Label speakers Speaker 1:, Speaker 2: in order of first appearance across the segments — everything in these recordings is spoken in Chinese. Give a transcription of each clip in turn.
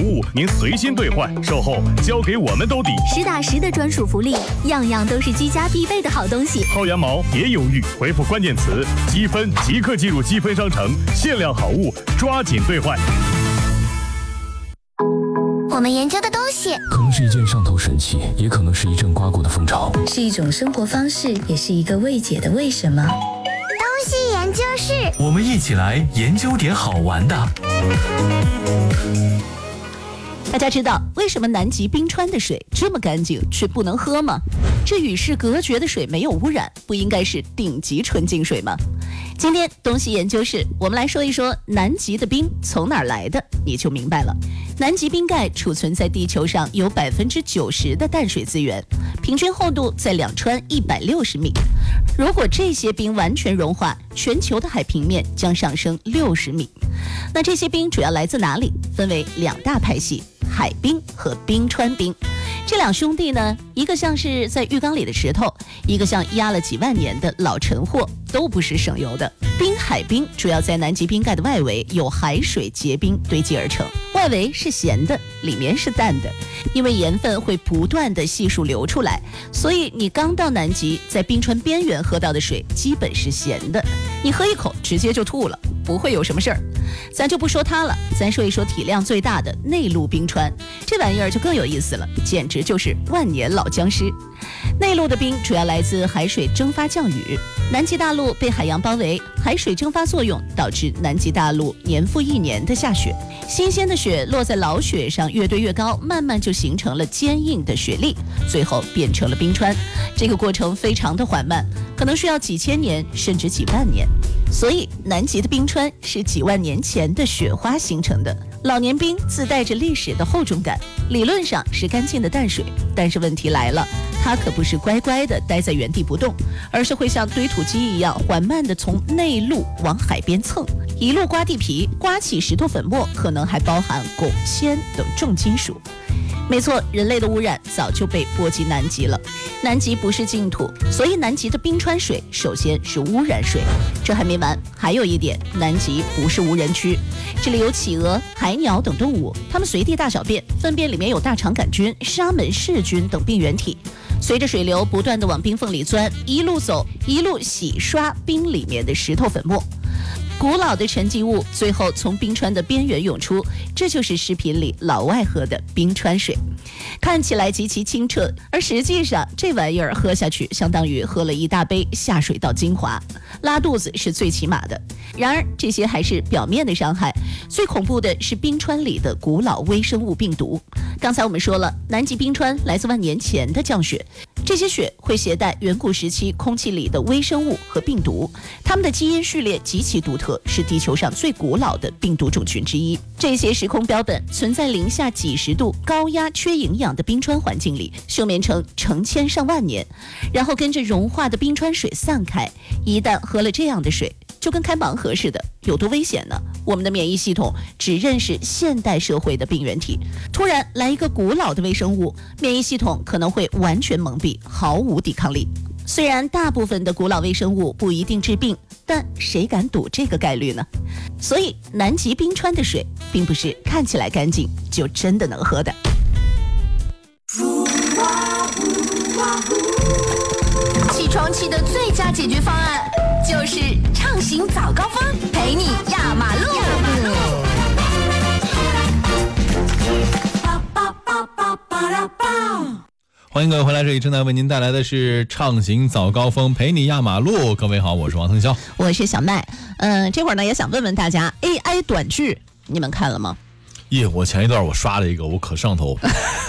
Speaker 1: 物您随心兑换，售后交给我们兜底，
Speaker 2: 实打实的专属福利，样样都是积家必备的好东西。
Speaker 1: 薅羊毛别犹豫，回复关键词积分即刻进入积分商城，限量好物抓紧兑换。
Speaker 3: 我们研究的东西
Speaker 4: 可能是一件上头神器，也可能是一阵刮过的风潮，
Speaker 5: 是一种生活方式，也是一个未解的为什么。
Speaker 3: 东西研究室，
Speaker 6: 我们一起来研究点好玩的。
Speaker 7: 大家知道为什么南极冰川的水这么干净却不能喝吗？这与世隔绝的水没有污染，不应该是顶级纯净水吗？今天东西研究室，我们来说一说南极的冰从哪儿来的，你就明白了。南极冰盖储存在地球上有90%的淡水资源，平均厚度在两川160米。如果这些冰完全融化，全球的海平面将上升60米。那这些冰主要来自哪里？分为两大派系，海冰和冰川冰。这两兄弟呢，一个像是在浴缸里的石头，一个像压了几万年的老陈货，都不是省油的。海冰主要在南极冰盖的外围有海水结冰堆积而成，外围是咸的，里面是淡的。因为盐分会不断的悉数流出来，所以你刚到南极，在冰川边缘喝到的水基本是咸的，你喝一口直接就吐了，不会有什么事儿。咱就不说它了，咱说一说体量最大的内陆冰川，这玩意儿就更有意思了，简直就是万年老僵尸。内陆的冰主要来自海水蒸发降雨，南极大陆被海洋包围，海水蒸发作用导致南极大陆年复一年的下雪，新鲜的雪落在老雪上，越堆越高，慢慢就形成了坚硬的雪粒，最后变成了冰川。这个过程非常的缓慢，可能需要几千年甚至几万年。所以南极的冰川是几万年前的雪花形成的。老年冰自带着历史的厚重感，理论上是干净的淡水，但是问题来了，它可不是乖乖的待在原地不动，而是会像堆土机一样缓慢的从内陆往海边蹭，一路刮地皮，刮起石头粉末，可能还包含汞、铅等重金属。没错，人类的污染早就被波及南极了。南极不是净土，所以南极的冰川水首先是污染水。这还没完，还有一点，南极不是无人区，这里有企鹅、海鸟等动物，它们随地大小便，粪便里面有大肠杆菌、沙门氏菌等病原体，随着水流不断地往冰缝里钻，一路走，一路洗刷冰里面的石头粉末。古老的沉积物最后从冰川的边缘涌出，这就是视频里老外喝的冰川水。看起来极其清澈，而实际上这玩意儿喝下去相当于喝了一大杯下水道精华，拉肚子是最起码的。然而这些还是表面的伤害，最恐怖的是冰川里的古老微生物病毒。刚才我们说了，南极冰川来自万年前的降雪，这些雪会携带远古时期空气里的微生物和病毒，它们的基因序列极其独特，是地球上最古老的病毒种群之一。这些时空标本存在零下几十度、高压、缺营养的冰川环境里，休眠成千上万年，然后跟着融化的冰川水散开。一旦喝了这样的水，就跟开盲盒似的，有多危险呢？我们的免疫系统只认识现代社会的病原体，突然来一个古老的微生物，免疫系统可能会完全蒙蔽，毫无抵抗力。虽然大部分的古老微生物不一定治病，但谁敢赌这个概率呢？所以南极冰川的水并不是看起来干净就真的能喝的。
Speaker 2: 起床气的最佳解决方案就是畅行早高峰，陪你压马路。
Speaker 8: 欢迎各位回来，这里正在为您带来的是畅行早高峰，陪你压马路。各位好，我是王腾霄，
Speaker 7: 我是小麦。这会儿呢也想问问大家 AI 短剧你们看了吗？
Speaker 8: 我前一段我刷了一个，我可上头。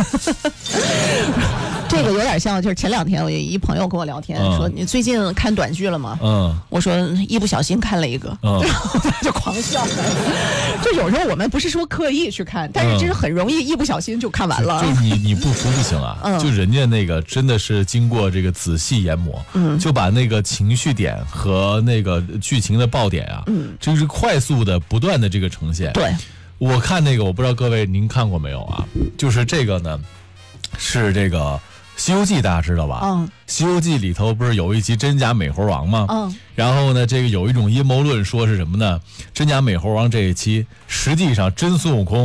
Speaker 7: 这个有点像，就是前两天我一朋友跟我聊天，说你最近看短剧了吗？我说一不小心看了一个，然后他就狂笑。就有时候我们不是说刻意去看，但是真是很容易一不小心就看完了。
Speaker 8: 就你不服不行啊！就人家那个真的是经过这个仔细研磨，就把那个情绪点和那个剧情的爆点啊，这是快速的不断的这个呈现。
Speaker 7: 对，
Speaker 8: 我看那个，我不知道各位您看过没有啊？就是这个呢，是这个。《西游记》大家知道吧？《西游记》里头不是有一集真假美猴王吗？然后呢，这个有一种阴谋论说是什么呢？真假美猴王这一期实际上真孙悟空